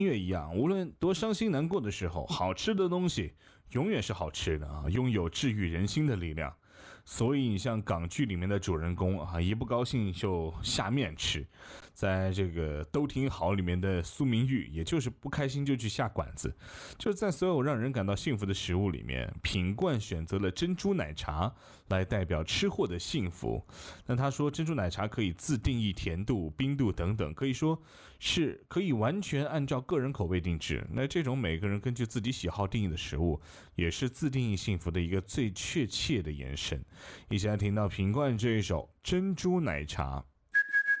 音乐一样，无论多伤心难过的时候，好吃的东西永远是好吃的啊，拥有治愈人心的力量。所以你像港剧里面的主人公啊，一不高兴就下面吃，在这个都挺好里面的苏明玉，也就是不开心就去下馆子。就是在所有让人感到幸福的食物里面，品冠选择了珍珠奶茶来代表吃货的幸福。那他说珍珠奶茶可以自定义甜度、冰度等等，可以说是可以完全按照个人口味定制。那这种每个人根据自己喜好定义的食物，也是自定义幸福的一个最确切的延伸。一起来听到品冠这一首珍珠奶茶。